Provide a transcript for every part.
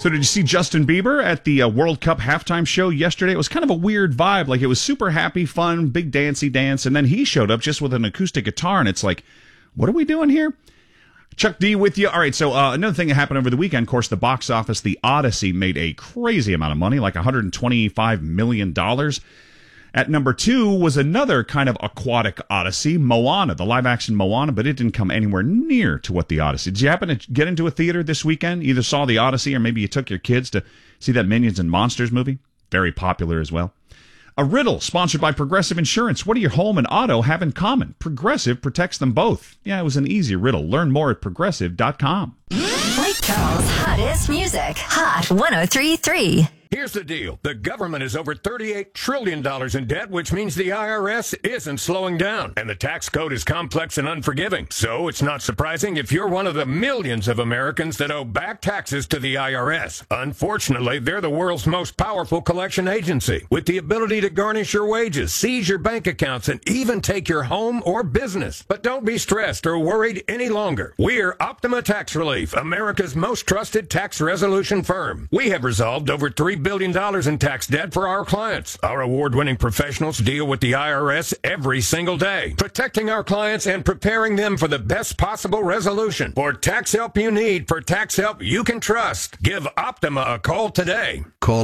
So did you see Justin Bieber at the World Cup halftime show yesterday? It was kind of a weird vibe. Like, it was super happy, fun, big dancey dance, and then he showed up just with an acoustic guitar, and it's like, what are we doing here? Chuck D with you. All right, so another thing that happened over the weekend, of course, the box office, The Odyssey made a crazy amount of money, like $125 million. At number 2 was another kind of aquatic Odyssey, Moana, the live-action Moana, but it didn't come anywhere near to what The Odyssey. Did you happen to get into a theater this weekend? Either saw The Odyssey or maybe you took your kids to see that Minions and Monsters movie? Very popular as well. A riddle sponsored by Progressive Insurance. What do your home and auto have in common? Progressive protects them both. Yeah, it was an easy riddle. Learn more at Progressive.com. Lake Charles' hottest music. Hot 103.3. Here's the deal. The government is over $38 trillion in debt, which means the IRS isn't slowing down. And the tax code is complex and unforgiving. So it's not surprising if you're one of the millions of Americans that owe back taxes to the IRS. Unfortunately, they're the world's most powerful collection agency, with the ability to garnish your wages, seize your bank accounts, and even take your home or business. But don't be stressed or worried any longer. We're Optima Tax Relief, America's most trusted tax resolution firm. We have resolved over $3 billion in tax debt for our clients. Our award-winning professionals deal with the IRS every single day, protecting our clients and preparing them for the best possible resolution. For tax help you need, for tax help you can trust, give Optima a call today. Call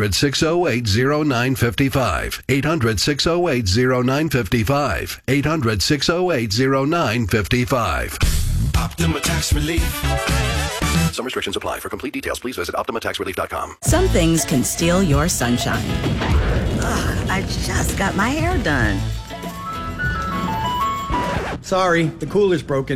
800-608-0955. 800-608-0955. 800-608-0955. Optima Tax Relief. Some restrictions apply. For complete details, please visit OptimaTaxRelief.com. Some things can steal your sunshine. Ugh, I just got my hair done. Sorry, the cooler's broken.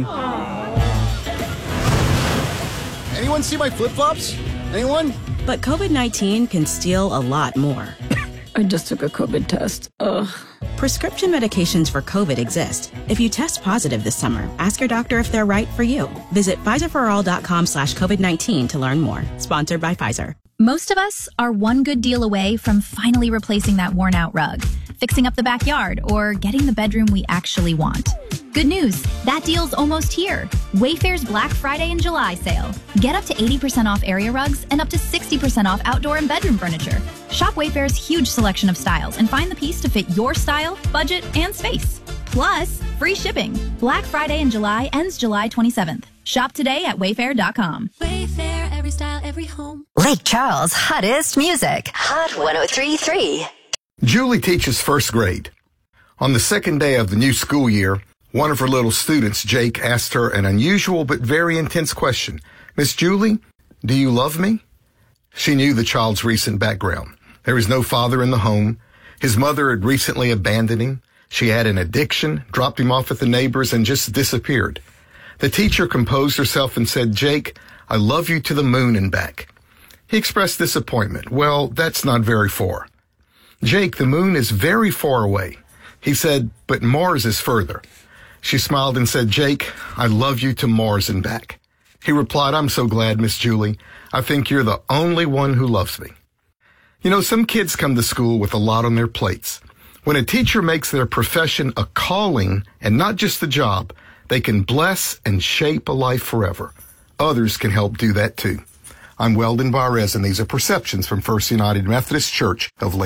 Anyone see my flip-flops? Anyone? But COVID-19 can steal a lot more. I just took a COVID test. Ugh. Prescription medications for COVID exist. If you test positive this summer, ask your doctor if they're right for you. Visit PfizerForAll.com/COVID-19 to learn more. Sponsored by Pfizer. Most of us are one good deal away from finally replacing that worn-out rug, fixing up the backyard, or getting the bedroom we actually want. Good news, that deal's almost here. Wayfair's Black Friday and July sale. Get up to 80% off area rugs and up to 60% off outdoor and bedroom furniture. Shop Wayfair's huge selection of styles and find the piece to fit your style, budget, and space. Plus, free shipping. Black Friday in July ends July 27th. Shop today at Wayfair.com. Wayfair, every style, every home. Lake Charles' hottest music. Hot 103.3. Julie teaches first grade. On the second day of the new school year, one of her little students, Jake, asked her an unusual but very intense question. Miss Julie, do you love me? She knew the child's recent background. There was no father in the home. His mother had recently abandoned him. She had an addiction, dropped him off at the neighbor's, and just disappeared. The teacher composed herself and said, Jake, I love you to the moon and back. He expressed disappointment. Well, that's not very far. Jake, the moon is very far away. He said, but Mars is further. She smiled and said, Jake, I love you to Mars and back. He replied, I'm so glad, Miss Julie. I think you're the only one who loves me. You know, some kids come to school with a lot on their plates. When a teacher makes their profession a calling and not just a job, they can bless and shape a life forever. Others can help do that too. I'm Weldon Barres, and these are Perceptions from First United Methodist Church of Lake